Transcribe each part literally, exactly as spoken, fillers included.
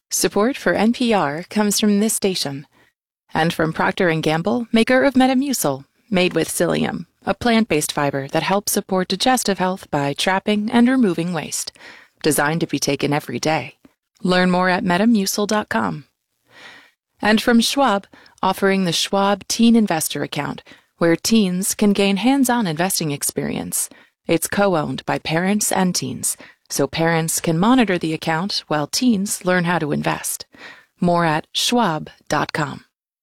Support for N P R comes from this station and from Procter and Gamble, maker of Metamucil, made with psyllium, a plant-based fiber that helps support digestive health by trapping and removing waste. Designed to be taken every day. Learn more at metamucil dot com. And from Schwab, offering the Schwab Teen Investor Account, where teens can gain hands-on investing experience. It's co-owned by parents and teens, so parents can monitor the account while teens learn how to invest. More at schwab dot com.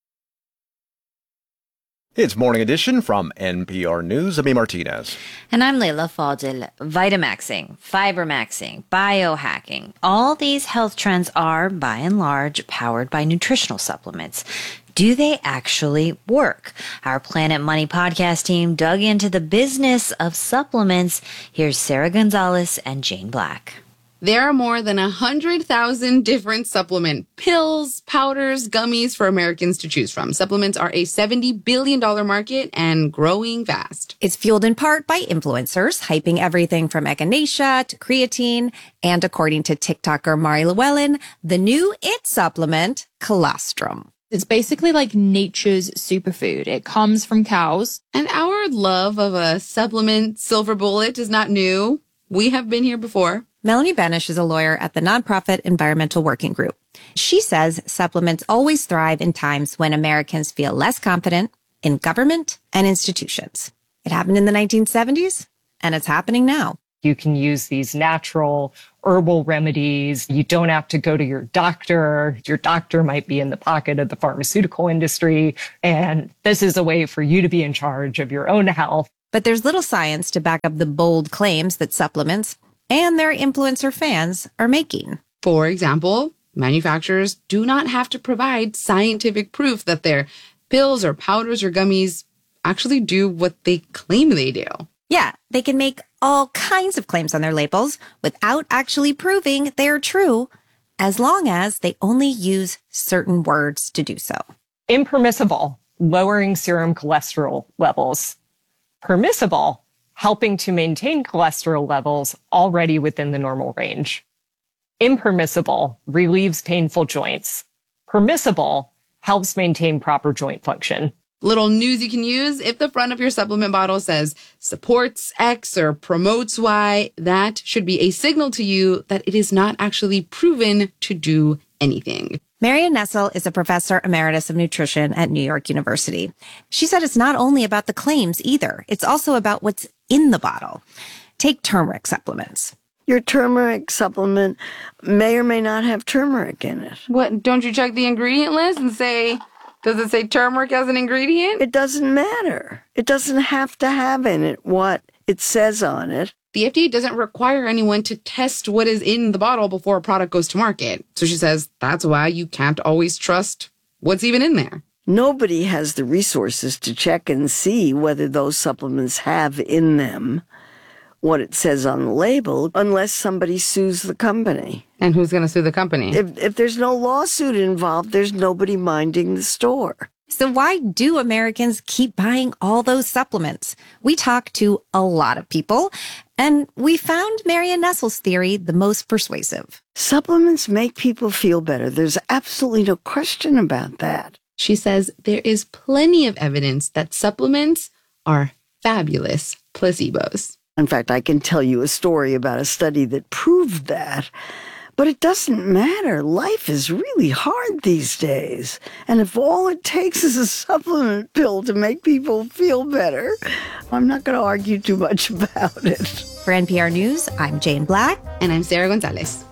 It's Morning Edition from N P R News. I'm Martinez. And I'm Leila Fadel. Vitamaxing, fibermaxing, biohacking. All these health trends are, by and large, powered by nutritional supplements. Do they actually work? Our Planet Money podcast team dug into the business of supplements. Here's Sarah Gonzalez and Jane Black. There are more than one hundred thousand different supplement pills, powders, gummies for Americans to choose from. Supplements are a seventy billion dollars market and growing fast. It's fueled in part by influencers, hyping everything from echinacea to creatine. And according to TikToker Mari Llewellyn, the new it supplement, colostrum. It's basically like nature's superfood. It comes from cows. And our love of a supplement silver bullet is not new. We have been here before. Melanie Benish is a lawyer at the nonprofit Environmental Working Group. She says supplements always thrive in times when Americans feel less confident in government and institutions. It happened in the nineteen seventies, and it's happening now. You can use these natural herbal remedies. You don't have to go to your doctor. Your doctor might be in the pocket of the pharmaceutical industry. And this is a way for you to be in charge of your own health. But there's little science to back up the bold claims that supplements and their influencer fans are making. For example, manufacturers do not have to provide scientific proof that their pills or powders or gummies actually do what they claim they do. Yeah, they can make all kinds of claims on their labels without actually proving they're true, as long as they only use certain words to do so. Impermissible, lowering serum cholesterol levels. Permissible, helping to maintain cholesterol levels already within the normal range. Impermissible, relieves painful joints. Permissible, helps maintain proper joint function. Little news you can use: if the front of your supplement bottle says supports X or promotes Y, that should be a signal to you that it is not actually proven to do anything. Marion Nestle is a professor emeritus of nutrition at New York University. She said it's not only about the claims either. It's also about what's in the bottle. Take turmeric supplements. Your turmeric supplement may or may not have turmeric in it. What, don't you check the ingredient list and say, does it say turmeric as an ingredient? It doesn't matter. It doesn't have to have in it what it says on it. The F D A doesn't require anyone to test what is in the bottle before a product goes to market. So she says that's why you can't always trust what's even in there. Nobody has the resources to check and see whether those supplements have in them what it says on the label unless somebody sues the company. And who's going to sue the company? If, if there's no lawsuit involved, there's nobody minding the store. So why do Americans keep buying all those supplements? We talked to a lot of people, and we found Marion Nestle's theory the most persuasive. Supplements make people feel better. There's absolutely no question about that. She says there is plenty of evidence that supplements are fabulous placebos. In fact, I can tell you a story about a study that proved that. But it doesn't matter. Life is really hard these days. And if all it takes is a supplement pill to make people feel better, I'm not going to argue too much about it. For N P R News, I'm Jane Black. And I'm Sarah Gonzalez.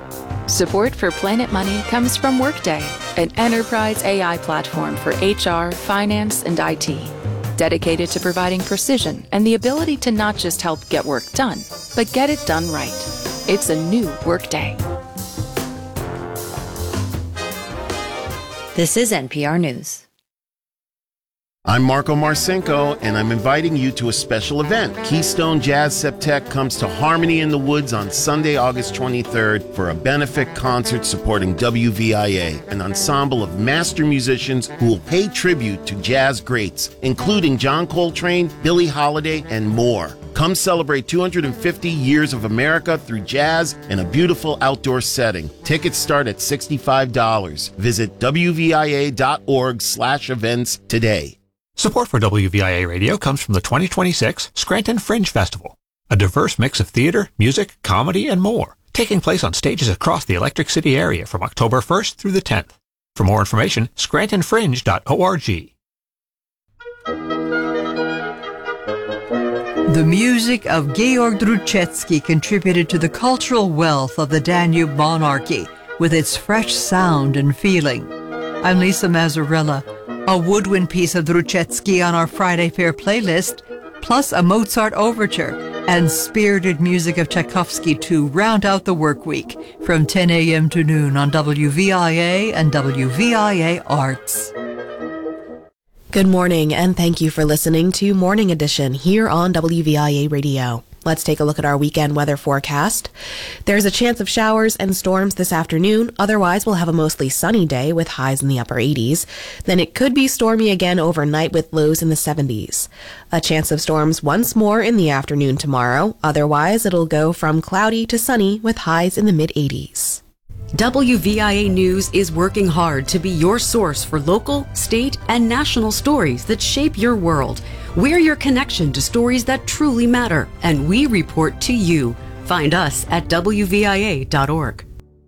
Support for Planet Money comes from Workday, an enterprise A I platform for H R, finance, and I T. Dedicated to providing precision and the ability to not just help get work done, but get it done right. It's a new Workday. This is N P R News. I'm Marco Marcinko, and I'm inviting you to a special event. Keystone Jazz Septet comes to Harmony in the Woods on Sunday, August twenty-third for a benefit concert supporting W V I A, an ensemble of master musicians who will pay tribute to jazz greats, including John Coltrane, Billie Holiday, and more. Come celebrate two hundred fifty years of America through jazz in a beautiful outdoor setting. Tickets start at sixty-five dollars. Visit W V I A dot org slash events today. Support for W V I A Radio comes from the twenty twenty-six Scranton Fringe Festival, a diverse mix of theater, music, comedy, and more, taking place on stages across the Electric City area from October first through the tenth. For more information, scranton fringe dot org. The music of Georg Druchetsky contributed to the cultural wealth of the Danube monarchy with its fresh sound and feeling. I'm Lisa Mazzarella. A woodwind piece of Druchetsky on our Friday Fair playlist, plus a Mozart overture and spirited music of Tchaikovsky to round out the work week from ten a.m. to noon on W V I A and W V I A Arts. Good morning, and thank you for listening to Morning Edition here on W V I A Radio. Let's take a look at our weekend weather forecast. There's a chance of showers and storms this afternoon. Otherwise, we'll have a mostly sunny day with highs in the upper eighties. Then it could be stormy again overnight with lows in the seventies. A chance of storms once more in the afternoon tomorrow. Otherwise, it'll go from cloudy to sunny with highs in the mid-eighties. W V I A News is working hard to be your source for local, state, and national stories that shape your world. We're your connection to stories that truly matter, and we report to you. Find us at W V I A dot org.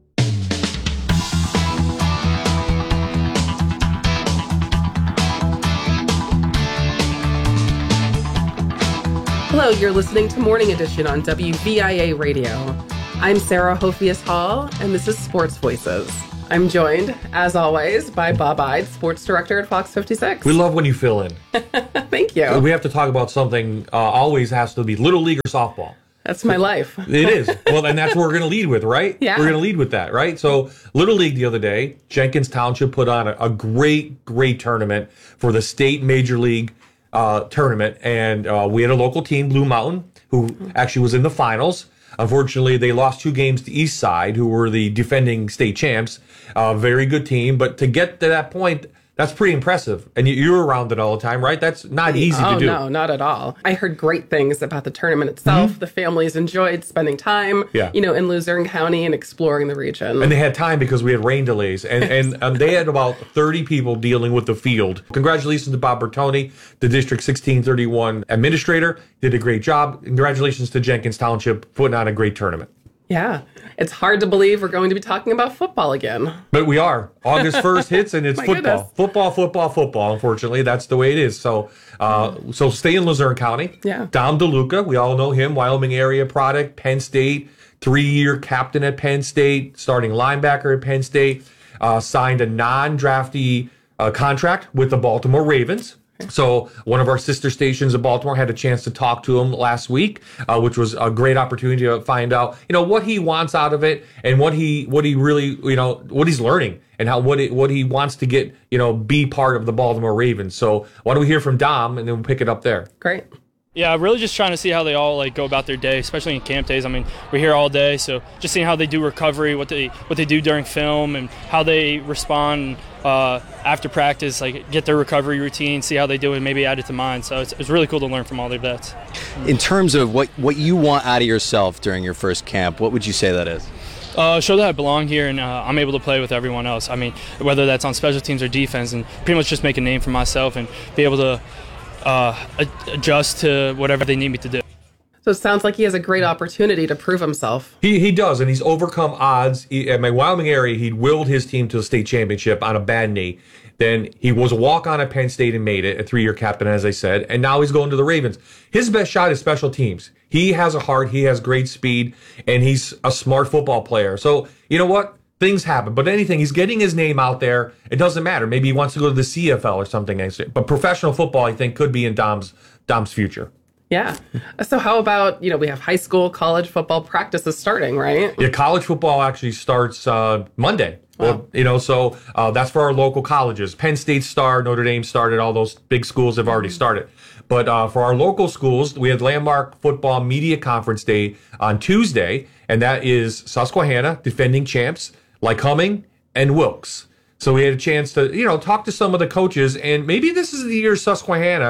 Hello, you're listening to Morning Edition on W V I A Radio. I'm Sarah Hofius Hall, and this is Sports Voices. I'm joined, as always, by Bob Ide, Sports Director at Fox fifty-six. We love when you fill in. Thank you. We have to talk about something, uh, always has to be Little League or softball. That's my life. It is. Well, and that's what we're going to lead with, right? Yeah. We're going to lead with that, right? So, Little League the other day, Jenkins Township put on a, a great, great tournament for the state Major League uh, tournament. And uh, we had a local team, Blue Mountain, who actually was in the finals. Unfortunately, they lost two games to East Side, who were the defending state champs. A uh, very good team. But to get to that point, that's pretty impressive. And you're around it all the time, right? That's not easy oh, to do. No, not at all. I heard great things about the tournament itself. Mm-hmm. The families enjoyed spending time, yeah. you know, in Luzerne County and exploring the region. And they had time because we had rain delays. And and um, they had about thirty people dealing with the field. Congratulations to Bob Bertoni, the District sixteen thirty-one administrator. Did a great job. Congratulations to Jenkins Township putting on a great tournament. Yeah, it's hard to believe we're going to be talking about football again. But we are. August first hits and it's My football. goodness. Football, football, football. Unfortunately, that's the way it is. So uh, so stay in Luzerne County. Yeah. Dom DeLuca, we all know him, Wyoming area product, Penn State, three-year captain at Penn State, starting linebacker at Penn State, uh, signed a non-draftee uh, contract with the Baltimore Ravens. So one of our sister stations in Baltimore had a chance to talk to him last week, uh, which was a great opportunity to find out, you know, what he wants out of it and what he what he really, you know, what he's learning and how what it, what he wants to get, you know, be part of the Baltimore Ravens. So why don't we hear from Dom and then we'll pick it up there. Great. Yeah, really just trying to see how they all like go about their day, especially in camp days. I mean, we're here all day, so just seeing how they do recovery, what they what they do during film, and how they respond uh, after practice, like get their recovery routine, see how they do it, maybe add it to mine. So it's, it's really cool to learn from all their vets. In terms of what, what you want out of yourself during your first camp, what would you say that is? Uh, show that I belong here and uh, I'm able to play with everyone else. I mean, whether that's on special teams or defense, and pretty much just make a name for myself and be able to Uh, adjust to whatever they need me to do. So it sounds like he has a great opportunity to prove himself. He he does, and he's overcome odds. He, at my Wyoming area, he willed his team to the state championship on a bad knee. Then he was a walk-on at Penn State and made it, a three-year captain, as I said, and now he's going to the Ravens. His best shot is special teams. He has a heart, he has great speed, and he's a smart football player. So, you know what? Things happen, but anything, he's getting his name out there. It doesn't matter. Maybe he wants to go to the C F L or something. But professional football, I think, could be in Dom's Dom's future. Yeah. So how about, you know, we have high school, college football practices starting, right? Yeah, college football actually starts uh, Monday. Wow. Well, you know, so uh, that's for our local colleges. Penn State Star, Notre Dame started. All those big schools have already started. But uh, for our local schools, we had Landmark Football Media Conference Day on Tuesday, and that is Susquehanna, defending champs, Lycoming, and Wilkes. So we had a chance to, you know, talk to some of the coaches, and maybe this is the year Susquehanna,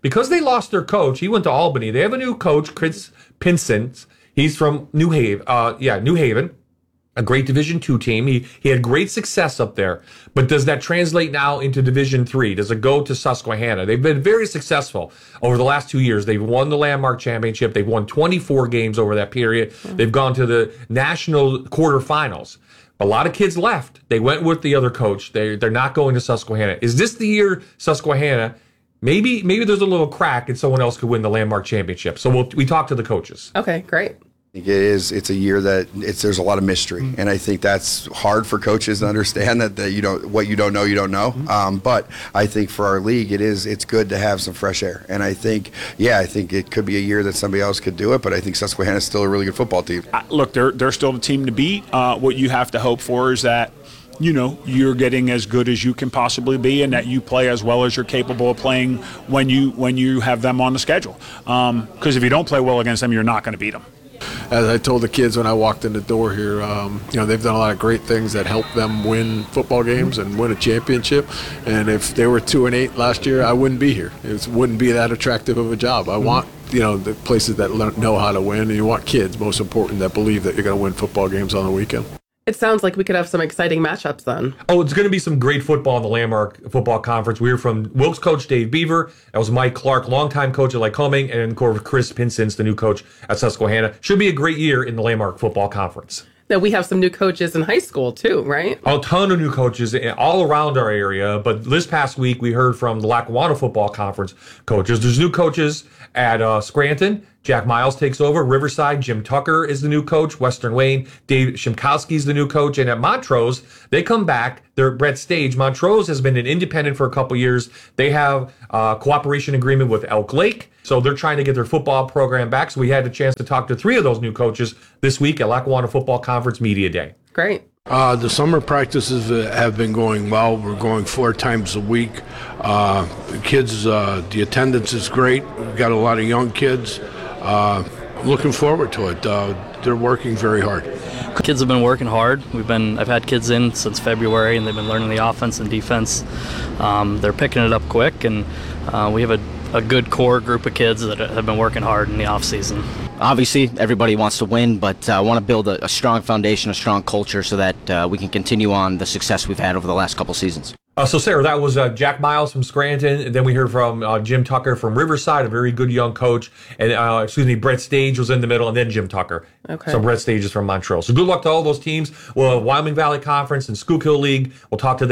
because they lost their coach. He went to Albany. They have a new coach, Chris Pinson. He's from New Haven. Uh, yeah, New Haven. A great Division two team. He he had great success up there. But does that translate now into Division three? Does it go to Susquehanna? They've been very successful over the last two years. They've won the Landmark Championship. They've won twenty-four games over that period. Mm-hmm. They've gone to the national quarterfinals. A lot of kids left. They went with the other coach. They they're not going to Susquehanna. Is this the year Susquehanna? Maybe maybe there's a little crack and someone else could win the Landmark Championship. So we'll we talk to the coaches. Okay, great. I think it is. It's a year that it's there's a lot of mystery, mm-hmm. and I think that's hard for coaches to understand that, that you don't what you don't know you don't know. Mm-hmm. Um, but I think for our league, it is it's good to have some fresh air, and I think yeah, I think it could be a year that somebody else could do it. But I think Susquehanna is still a really good football team. Uh, look, they're they're still the team to beat. Uh, what you have to hope for is that, you know, you're getting as good as you can possibly be, and that you play as well as you're capable of playing when you when you have them on the schedule. Because um, if you don't play well against them, you're not going to beat them. As I told the kids when I walked in the door here, um, you know, they've done a lot of great things that help them win football games and win a championship. And if they were two and eight last year, I wouldn't be here. It wouldn't be that attractive of a job. I want, you know, the places that learn, know how to win, and you want kids, most important, that believe that you're going to win football games on the weekend. It sounds like we could have some exciting matchups then. Oh, it's going to be some great football in the Landmark Football Conference. We hear from Wilkes coach Dave Beaver. That was Mike Clark, longtime coach at Lycoming, and of course Chris Pinson's the new coach at Susquehanna. Should be a great year in the Landmark Football Conference. Now, we have some new coaches in high school too, right? A ton of new coaches all around our area. But this past week, we heard from the Lackawanna Football Conference coaches. There's new coaches at uh, Scranton. Jack Miles takes over. Riverside, Jim Tucker is the new coach. Western Wayne, Dave Shimkowski is the new coach. And at Montrose, they come back. They're at Brett Stage. Montrose has been an independent for a couple years. They have a cooperation agreement with Elk Lake. So they're trying to get their football program back. So we had a chance to talk to three of those new coaches this week at Lackawanna Football Conference Media Day. Great. Uh, the summer practices have been going well. We're going four times a week. Uh, the kids, uh, the attendance is great. We've got a lot of young kids. Uh, looking forward to it. Uh, they're working very hard. Kids have been working hard. We've been I've had kids in since February, and they've been learning the offense and defense. Um, they're picking it up quick, and uh, we have a, a good core group of kids that have been working hard in the off season. Obviously, everybody wants to win, but I uh, want to build a, a strong foundation, a strong culture, so that uh, we can continue on the success we've had over the last couple seasons. Uh, so, Sarah, that was uh, Jack Miles from Scranton, and then we heard from uh, Jim Tucker from Riverside, a very good young coach, and uh, excuse me, Brett Stage was in the middle, and then Jim Tucker. Okay. So Brett Stage is from Montreal. So good luck to all those teams. We'll have Wyoming Valley Conference and Schuylkill League. We'll talk to them.